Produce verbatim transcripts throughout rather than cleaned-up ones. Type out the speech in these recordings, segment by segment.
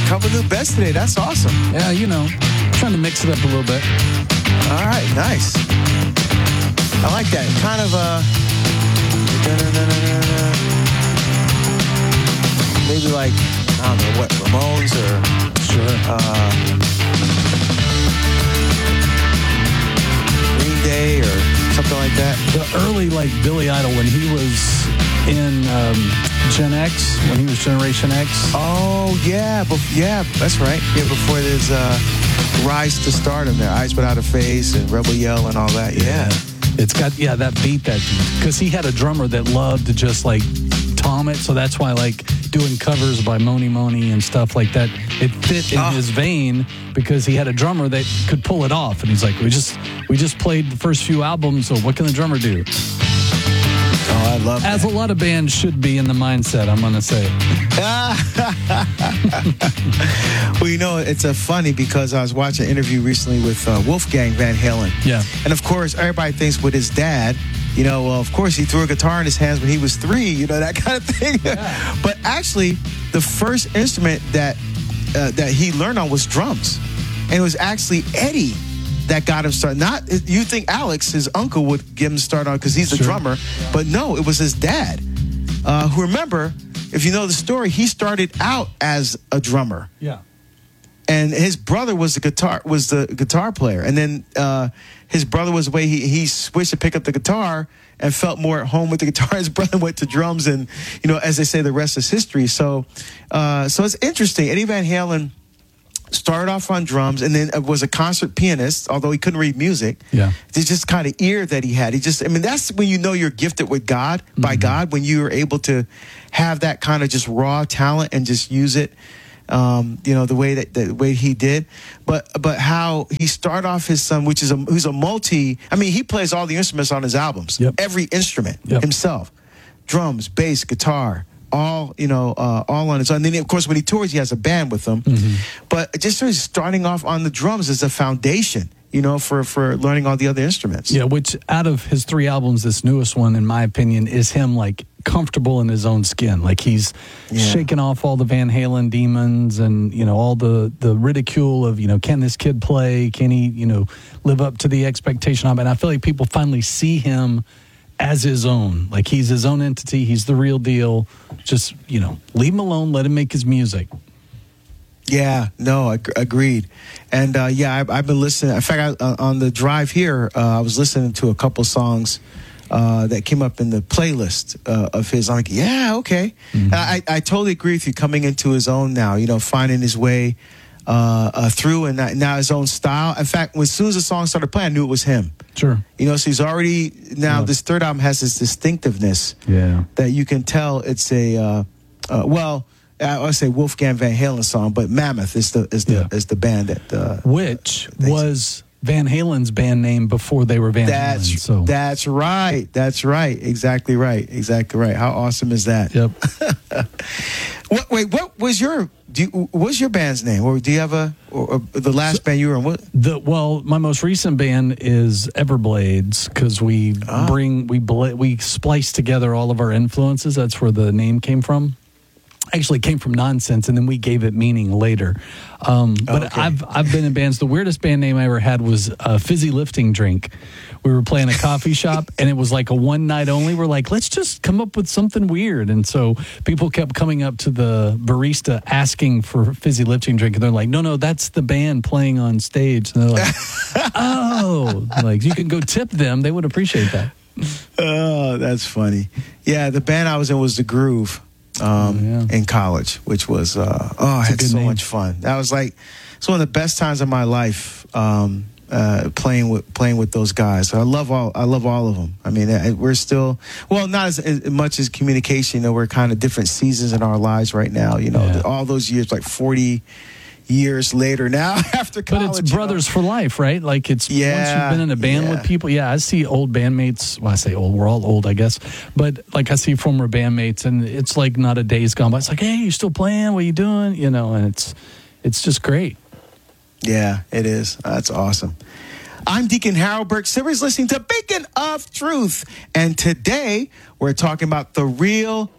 couple new beds today. That's awesome. Yeah, you know, trying to mix it up a little bit. All right, nice. I like that. Kind of uh, maybe like, I don't know what, Ramones or sure. Uh, Green Day or something like that. The early, like Billy Idol, when he was in um, Gen X, when he was Generation X. Oh, yeah. Bef- yeah, that's right. Yeah, before there's uh, Rise to Stardom there. Eyes Without a Face and Rebel Yell and all that. Yeah. It's got, yeah, that beat, that, because he had a drummer that loved to just like tom it. So that's why, like, doing covers by Moni Moni and stuff like that, it fit in oh. his vein because he had a drummer that could pull it off. And he's like, we just we just played the first few albums, so what can the drummer do? Oh, I love As that. a lot of bands should be in the mindset, I'm going to say. Well, you know, it's a funny because I was watching an interview recently with uh, Wolfgang Van Halen. Yeah. And, of course, everybody thinks with his dad, you know, well, of course, he threw a guitar in his hands when he was three, you know, that kind of thing. Yeah. But actually, the first instrument that uh, that he learned on was drums. And it was actually Eddie that got him started. Not, you think Alex, his uncle, would get him started on because he's a sure. drummer. Yeah. But no, it was his dad. Uh, who, remember, if you know the story, he started out as a drummer. Yeah. And his brother was the guitar was the guitar player, and then uh, his brother was away. He he switched to pick up the guitar and felt more at home with the guitar. His brother went to drums, and you know, as they say, the rest is history. So, uh, so it's interesting. Eddie Van Halen started off on drums, and then was a concert pianist. Although he couldn't read music, yeah, it's just kind of ear that he had. He just, I mean, that's when you know you're gifted with God by mm-hmm. God, when you are able to have that kind of just raw talent and just use it. Um, you know, the way that the way he did, but but how he started off his son, which is a who's a multi. I mean, he plays all the instruments on his albums, yep. every instrument yep. himself, drums, bass, guitar, all you know, uh, all on his own. And then, of course, when he tours, he has a band with him. Mm-hmm. But just sort of starting off on the drums is a foundation, you know, for for learning all the other instruments. Yeah, which out of his three albums, this newest one, in my opinion, is him like comfortable in his own skin. Like he's yeah. shaking off all the Van Halen demons and, you know, all the, the ridicule of, you know, can this kid play? Can he, you know, live up to the expectation of it? And I feel like people finally see him as his own. Like he's his own entity. He's the real deal. Just, you know, leave him alone. Let him make his music. Yeah, no, ag- agreed. And, uh, yeah, I, I've been listening. In fact, I, uh, on the drive here, uh, I was listening to a couple songs uh, that came up in the playlist uh, of his. I'm like, yeah, okay. Mm-hmm. I, I totally agree with you, coming into his own now, you know, finding his way uh, uh, through and now his own style. In fact, as soon as the song started playing, I knew it was him. Sure. You know, so he's already, now yeah. this third album has this distinctiveness yeah. that you can tell it's a, uh, uh, well, I would say Wolfgang Van Halen song, but Mammoth is the is the yeah. is the band that uh, which was Van Halen's band name before they were Van that's, Halen. So that's right. That's right. Exactly right. Exactly right. How awesome is that? Yep. what, wait, what was your do you, what was your band's name? Or do you have a or, or the last so, band you were in? What? The well, my most recent band is Everblades because we oh. bring we bl- we splice together all of our influences. That's where the name came from. Actually came from Nonsense, and then we gave it meaning later. Um, but okay. I've I've been in bands. The weirdest band name I ever had was a Fizzy Lifting Drink. We were playing a coffee shop, and it was like a one night only. We're like, let's just come up with something weird. And so people kept coming up to the barista asking for Fizzy Lifting Drink, and they're like, no, no, that's the band playing on stage. And they're like, oh, like you can go tip them. They would appreciate that. Oh, that's funny. Yeah, the band I was in was The Groove. Um, oh, yeah. in college, which was uh, oh, I had so name. much fun. That was like it's one of the best times of my life. Um, uh, playing with playing with those guys. So I love all I love all of them. I mean, we're still well, not as, as much as communication. You know, we're kind of different seasons in our lives right now. You know, yeah. all those years, like forty years later now after college. But it's brothers know? for life, right? Like it's yeah, once you've been in a band yeah. with people. Yeah, I see old bandmates. Well, I say old. We're all old, I guess. But like I see former bandmates, and it's like not a day's gone by. It's like, hey, you still playing? What are you doing? You know, and it's it's just great. Yeah, it is. That's awesome. I'm Deacon Harold Burke Sivers, listening to Beacon of Truth. And today we're talking about the real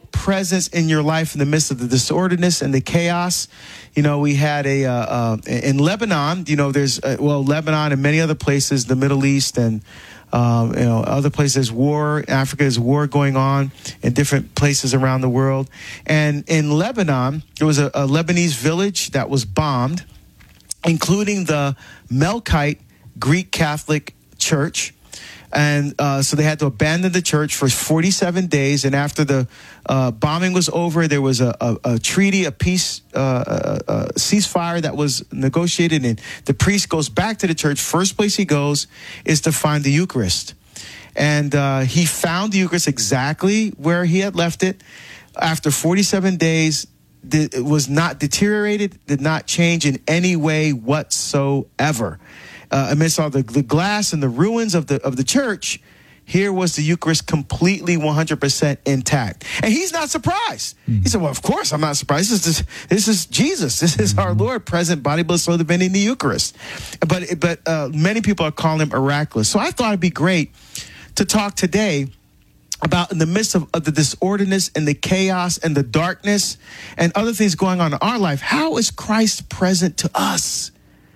presence in your life in the midst of the disorderliness and the chaos. You know, we had a, uh, uh, in Lebanon, you know, there's, uh, well, Lebanon and many other places, the Middle East and, um, you know, other places, war, Africa is war going on in different places around the world. And in Lebanon, there was a, a Lebanese village that was bombed, including the Melkite Greek Catholic Church. And uh, so they had to abandon the church for forty-seven days. And after the uh, bombing was over, there was a, a, a treaty, a peace, uh, a, a ceasefire that was negotiated. And the priest goes back to the church. First place he goes is to find the Eucharist. And uh, he found the Eucharist exactly where he had left it. After forty-seven days, it was not deteriorated, did not change in any way whatsoever. Uh, amidst all the, the glass and the ruins of the of the church, here was the Eucharist completely one hundred percent intact. And he's not surprised. Mm-hmm. He said, well, of course I'm not surprised. This is, this is Jesus. This is our Lord present, body, blood, soul, divinity in the Eucharist. But, but uh, many people are calling him miraculous. So I thought it'd be great to talk today about in the midst of, of the disorderliness and the chaos and the darkness and other things going on in our life, how is Christ present to us?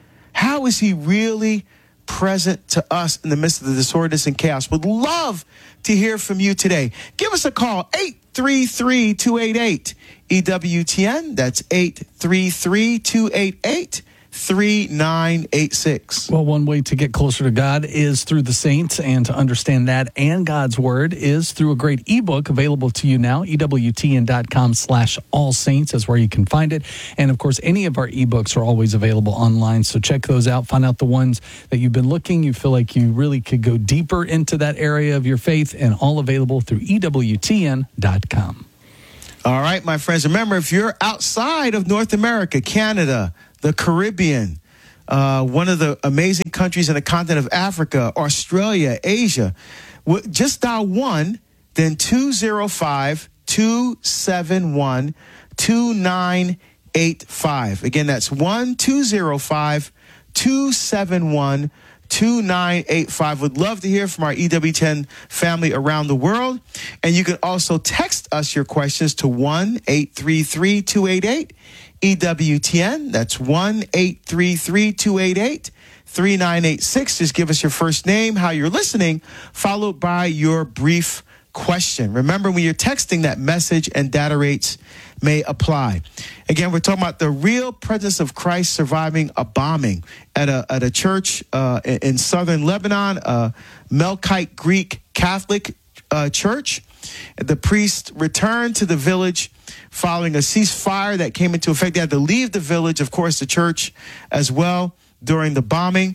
How is he really present to us in the midst of the disorders and chaos? Would love to hear from you today. Give us a call, eight three three, two eight eight, E W T N. That's eight three three, two eight eight, three nine eight six. Well, one way to get closer to God is through the saints, and to understand that and God's word is through a great ebook available to you now. E W T N dot com slash all saints is where you can find it. And of course, any of our ebooks are always available online. So check those out. Find out the ones that you've been looking. You feel like you really could go deeper into that area of your faith, and all available through E W T N dot com. All right, my friends. Remember, if you're outside of North America, Canada, the Caribbean, uh, one of the amazing countries in the continent of Africa, Australia, Asia, just dial one, then two zero five, two seven one, two nine eight five. Again, that's one two zero five, two seven one, two nine eight five. Would love to hear from our E W ten family around the world. And you can also text us your questions to one eight three three, two eight eight, E W T N. That's one eight three three, two eight eight, three nine eight six. Just give us your first name, how you're listening, followed by your brief question. Remember, when you're texting, that message and data rates may apply. Again, we're talking about the real presence of Christ surviving a bombing at a at a church uh, in southern Lebanon, a Melkite Greek Catholic uh, church. The priest returned to the village following a ceasefire that came into effect. They had to leave the village, of course, the church as well, during the bombing.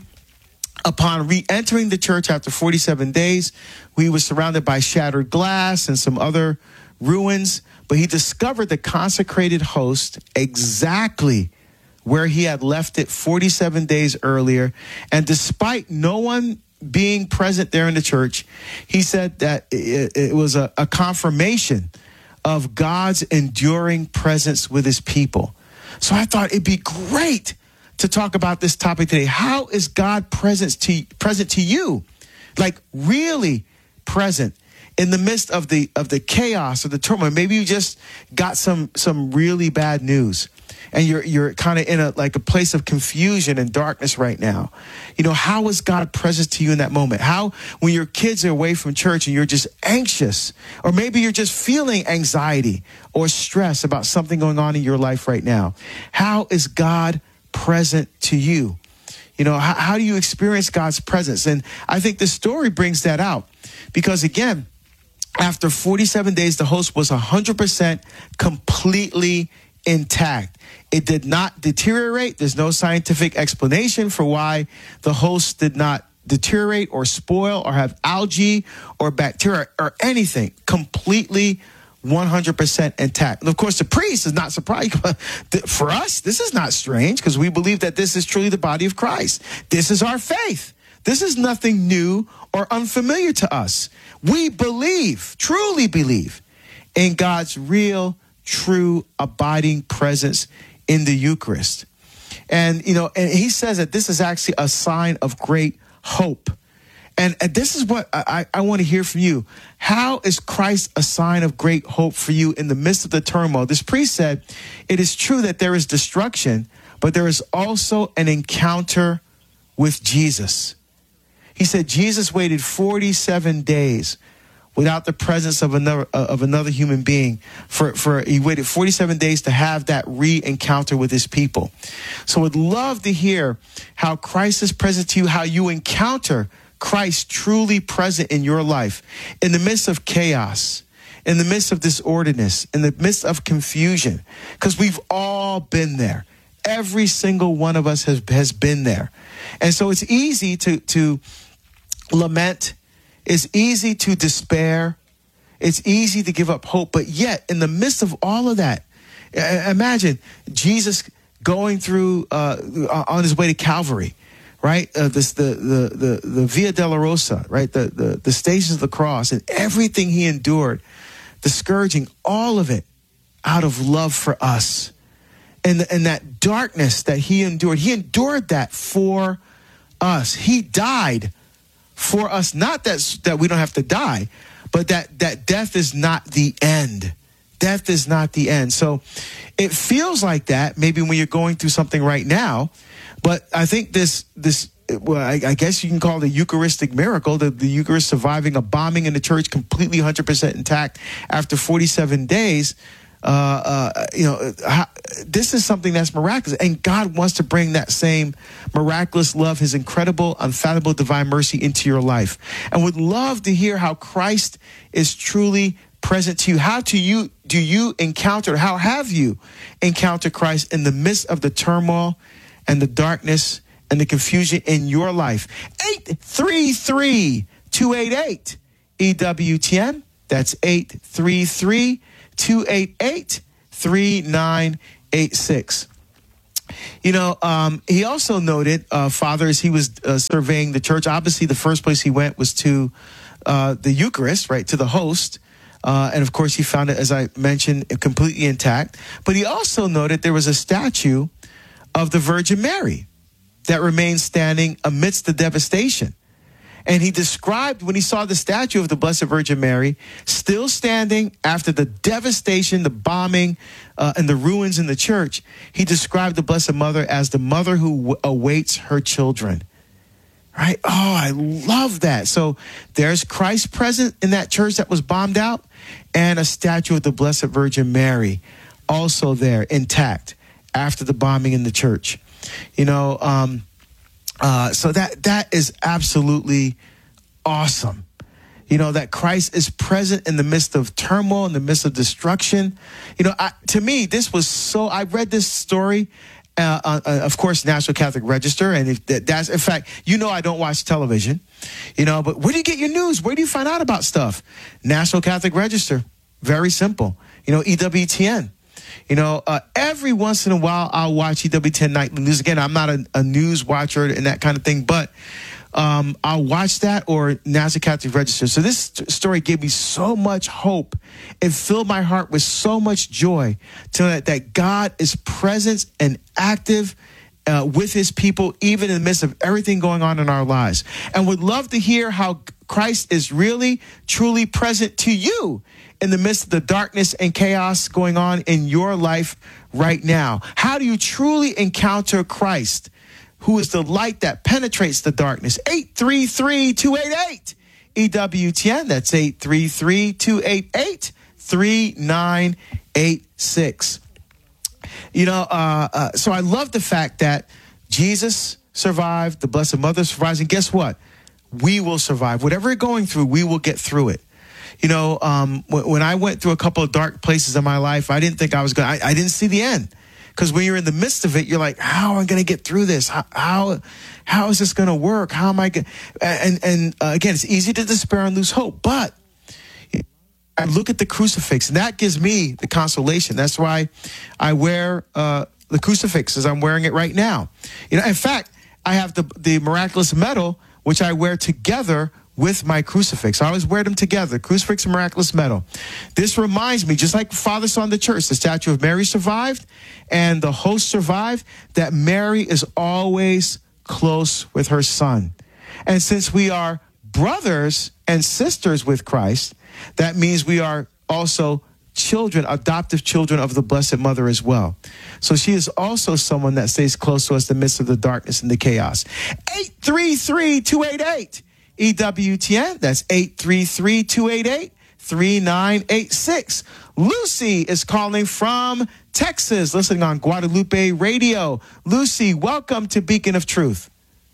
Upon re-entering the church after forty-seven days, he was surrounded by shattered glass and some other ruins, but he discovered the consecrated host exactly where he had left it forty-seven days earlier. And despite no one being present there in the church, he said that it, it was a, a confirmation of God's enduring presence with his people. So I thought it'd be great to talk about this topic today. How is God present to present to you? Like really present in the midst of the of the chaos or the turmoil. Maybe you just got some some really bad news, and you're you're kind of in a like a place of confusion and darkness right now. You know, how is God present to you in that moment? How, when your kids are away from church and you're just anxious, or maybe you're just feeling anxiety or stress about something going on in your life right now, how is God present to you? You know, how, how do you experience God's presence? And I think the story brings that out, because again, after forty-seven days, the host was one hundred percent completely intact. It did not deteriorate. There's no scientific explanation for why the host did not deteriorate or spoil or have algae or bacteria or anything. Completely one hundred percent intact. And of course, the priest is not surprised. For us, this is not strange, because we believe that this is truly the body of Christ. This is our faith. This is nothing new or unfamiliar to us. We believe, truly believe, in God's real, true, abiding presence in the Eucharist. And, you know, and he says that this is actually a sign of great hope. And, and this is what I, I want to hear from you. How is Christ a sign of great hope for you in the midst of the turmoil? This priest said, it is true that there is destruction, but there is also an encounter with Jesus. He said Jesus waited forty-seven days without the presence of another uh, of another human being. For, for he waited forty-seven days to have that re-encounter with his people. So I'd love to hear how Christ is present to you, how you encounter Christ truly present in your life, in the midst of chaos, in the midst of disorderness, in the midst of confusion, because we've all been there. Every single one of us has, has been there. And so it's easy to, to lament. It's easy to despair. It's easy to give up hope. But yet, in the midst of all of that, imagine Jesus going through uh, on his way to Calvary. Right, uh, this the, the the the Via Dolorosa, right, the, the the stations of the cross, and everything he endured, the scourging, all of it, out of love for us, and and that darkness that he endured, he endured that for us. He died for us. Not that that we don't have to die, but that that death is not the end. Death is not the end. So it feels like that maybe when you're going through something right now. But I think this, this well, I, I guess you can call it a Eucharistic miracle, the, the Eucharist surviving a bombing in the church completely one hundred percent intact after forty-seven days. Uh, uh, you know, how, this is something that's miraculous. And God wants to bring that same miraculous love, his incredible, unfathomable divine mercy into your life. And would love to hear how Christ is truly present to you. How do you, do you encounter, how have you encountered Christ in the midst of the turmoil and the darkness and the confusion in your life? eight three three, two eight eight, E W T N. That's eight three three, two eight eight, three nine eight six. You know, um, he also noted, uh, Father, as he was uh, surveying the church, obviously the first place he went was to uh, the Eucharist, right, to the host. Uh, and of course, he found it, as I mentioned, completely intact. But he also noted there was a statue of the Virgin Mary that remained standing amidst the devastation. And he described when he saw the statue of the Blessed Virgin Mary still standing after the devastation, the bombing, uh, and the ruins in the church, he described the Blessed Mother as the mother who w- awaits her children. Right? Oh, I love that. So there's Christ present in that church that was bombed out, and a statue of the Blessed Virgin Mary also there intact after the bombing in the church. You know, um, uh, so that that is absolutely awesome. You know, that Christ is present in the midst of turmoil, in the midst of destruction. You know, I, to me, this was so, I read this story, uh, uh, of course, National Catholic Register. And if that, that's, in fact, you know, I don't watch television, you know, but where do you get your news? Where do you find out about stuff? National Catholic Register. Very simple. You know, E W T N. You know, uh, every once in a while, I'll watch E W T N Nightly News. Again, I'm not a, a news watcher and that kind of thing, but um, I'll watch that or National Catholic Register. So this st- story gave me so much hope. It filled my heart with so much joy to know that, that God is present and active uh, with his people, even in the midst of everything going on in our lives. And would love to hear how Christ is really, truly present to you in the midst of the darkness and chaos going on in your life right now. How do you truly encounter Christ, who is the light that penetrates the darkness? eight three three, two eight eight, E W T N. That's eight three three, two eight eight, three nine eight six. You know, uh, uh, so I love the fact that Jesus survived, the Blessed Mother survives, and guess what? We will survive. Whatever we're going through, we will get through it. You know, um, when, when I went through a couple of dark places in my life, I didn't think I was going to, I didn't see the end. Because when you're in the midst of it, you're like, how am I going to get through this? How, how, how is this going to work? How am I going to, and, and uh, again, it's easy to despair and lose hope, but I look at the crucifix and that gives me the consolation. That's why I wear uh, the crucifix as I'm wearing it right now. You know, in fact, I have the, the miraculous medal, which I wear together with my crucifix. I always wear them together, crucifix and miraculous medal. This reminds me, just like Father saw in the church, the statue of Mary survived and the host survived, that Mary is always close with her son. And since we are brothers and sisters with Christ, that means we are also children, adoptive children of the Blessed Mother as well. So she is also someone that stays close to us in the midst of the darkness and the chaos. eight three three, two eight eight, E W T N. That's eight three three, two eight eight, three nine eight six. Lucy is calling from Texas, listening on Guadalupe Radio. Lucy, welcome to Beacon of Truth.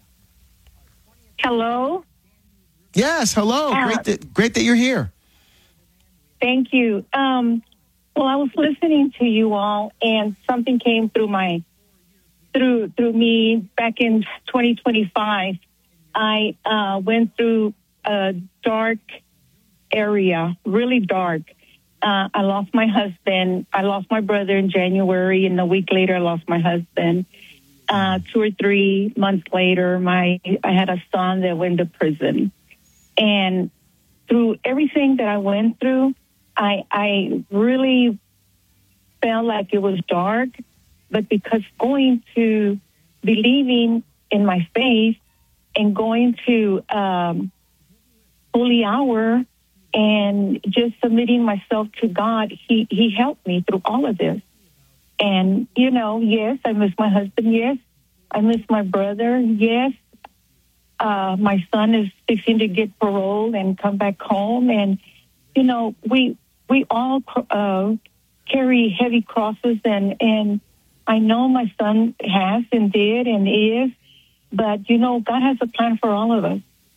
Hello. Yes, hello. Uh, great, that, great that you're here. Thank you. Um, well, I was listening to you all, and something came through my through through me back in twenty twenty-five. I uh, went through a dark area, really dark. Uh, I lost my husband. I lost my brother in January, and a week later, I lost my husband. Uh, two or three months later, my I had a son that went to prison. And through everything that I went through, I, I really felt like it was dark. But because going to believing in my faith and going to um, Holy Hour and just submitting myself to God, he, he helped me through all of this. And, you know, yes, I miss my husband. Yes, I miss my brother. Yes, uh, my son is fixing to get parole and come back home. And, you know, we we all uh, carry heavy crosses. And, and I know my son has and did and is. But, you know, God has a plan for all of us.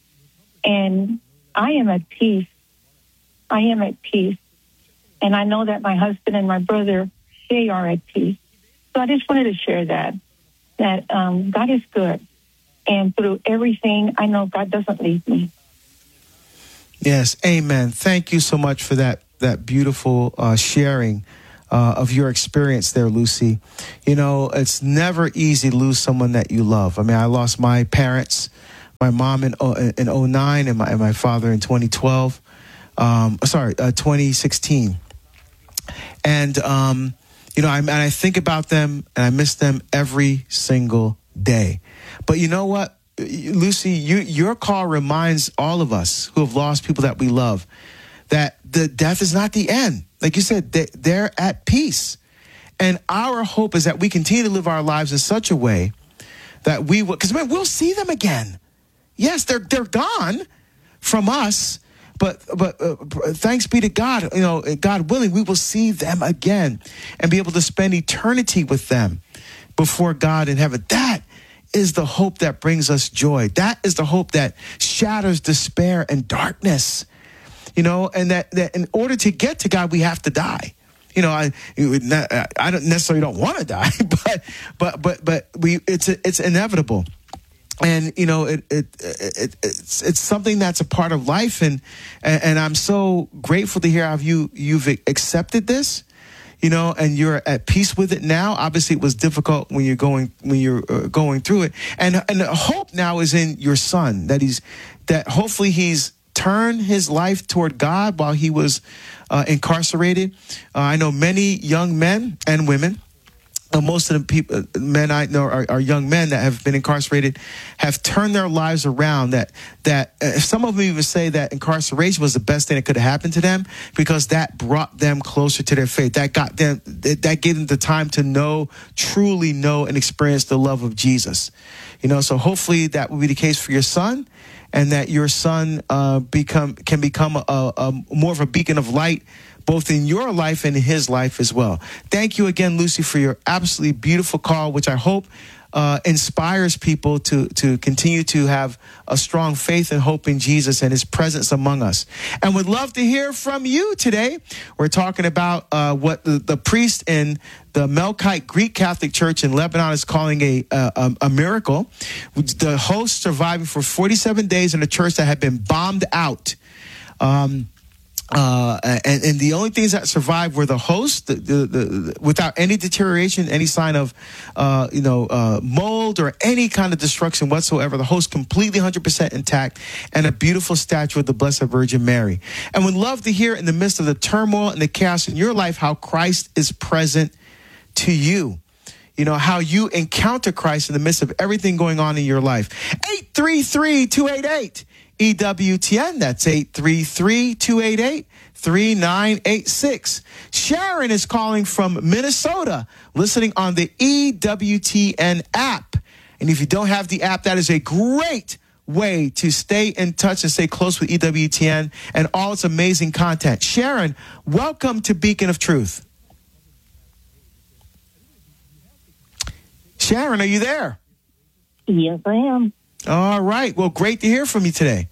And I am at peace. I am at peace. And I know that my husband and my brother, they are at peace. So I just wanted to share that, that um, God is good. And through everything, I know God doesn't leave me. Yes, amen. Thank you so much for that, that beautiful uh, sharing uh, of your experience there, Lucy. You know, it's never easy to lose someone that you love. I mean, I lost my parents, my mom in, in oh nine and my, and my father in twenty twelve. Um, sorry, uh, twenty sixteen. And, um, you know, I, and I think about them and I miss them every single day. But you know what, Lucy, you, your call reminds all of us who have lost people that we love that the death is not the end. Like you said, they, they're at peace. And our hope is that we continue to live our lives in such a way that we will, because man, we'll see them again. Yes, they're they're gone from us. But but uh, thanks be to God, you know, God willing, we will see them again and be able to spend eternity with them before God in heaven. That is the hope that brings us joy. That is the hope that shatters despair and darkness, you know, and that, that in order to get to God, we have to die. You know, I I don't necessarily don't want to die, but but but but we it's it's inevitable. And, you know, it, it, it, it's, it's something that's a part of life. And, and I'm so grateful to hear how you, you've accepted this, you know, and you're at peace with it now. Obviously it was difficult when you're going, when you're uh, going through it. And, and the hope now is in your son, that he's, that hopefully he's turned his life toward God while he was uh, incarcerated. Uh, I know many young men and women. Uh, most of the people, men I know are, are young men that have been incarcerated, have turned their lives around. That that uh, some of them even say that incarceration was the best thing that could have happened to them because that brought them closer to their faith. That got them, that gave them the time to know, truly know, and experience the love of Jesus. You know, so hopefully that will be the case for your son, and that your son uh, become can become a, a more of a beacon of light, both in your life and in his life as well. Thank you again, Lucy, for your absolutely beautiful call, which I hope uh, inspires people to, to continue to have a strong faith and hope in Jesus and his presence among us. And would love to hear from you today. We're talking about uh, what the, the priest in the Melkite Greek Catholic Church in Lebanon is calling a, a, a miracle. The host surviving for forty-seven days in a church that had been bombed out. Um, Uh, and, and the only things that survived were the host, the, the, the, without any deterioration, any sign of, uh, you know, uh, mold or any kind of destruction whatsoever. The host completely one hundred percent intact, and a beautiful statue of the Blessed Virgin Mary. And would love to hear in the midst of the turmoil and the chaos in your life how Christ is present to you. You know, how you encounter Christ in the midst of everything going on in your life. eight three three, two eight eight E W T N. That's eight three three, two eight eight, three nine eight six. Sharon is calling from Minnesota, listening on the E W T N app. And if you don't have the app, that is a great way to stay in touch and stay close with E W T N and all its amazing content. Sharon, welcome to Beacon of Truth. Sharon, are you there? Yes, I am. All right. Well, great to hear from you today.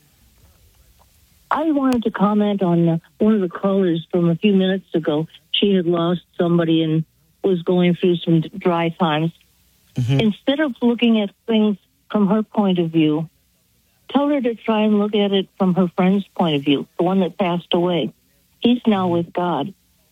I wanted to comment on uh, one of the callers from a few minutes ago. She had lost somebody and was going through some dry times. Mm-hmm. Instead of looking at things from her point of view, tell her to try and look at it from her friend's point of view, the one that passed away. He's now with God.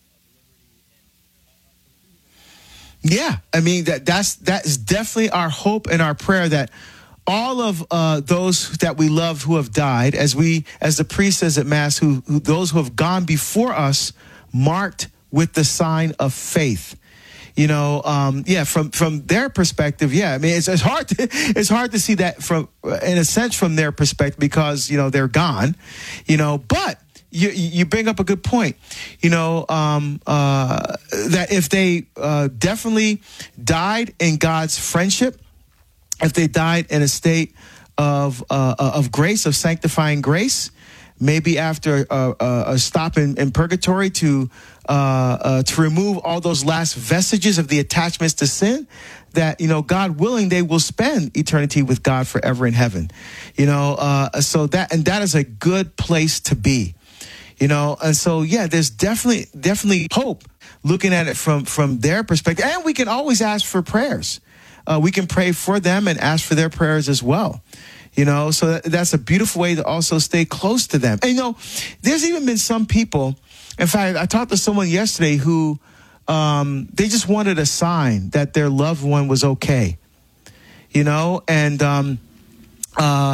Yeah, I mean, that that's that is definitely our hope and our prayer that all of uh, those that we love who have died, as we, as the priest says at Mass, who, who those who have gone before us, marked with the sign of faith. You know, um, yeah, from from their perspective, yeah. I mean, it's, it's hard to it's hard to see that from, in a sense, from their perspective because you know they're gone. You know, but. You, you bring up a good point, you know, um, uh, that if they uh, definitely died in God's friendship, if they died in a state of uh, of grace, of sanctifying grace, maybe after a, a, a stop in, in purgatory to uh, uh, to remove all those last vestiges of the attachments to sin, that, you know, God willing, they will spend eternity with God forever in heaven, you know, uh, so that and that is a good place to be. You know, and so, yeah, there's definitely, definitely hope looking at it from, from their perspective. And we can always ask for prayers. Uh, we can pray for them and ask for their prayers as well. You know, so that, that's a beautiful way to also stay close to them. And, you know, there's even been some people, in fact, I talked to someone yesterday who um, they just wanted a sign that their loved one was okay. You know, and um, uh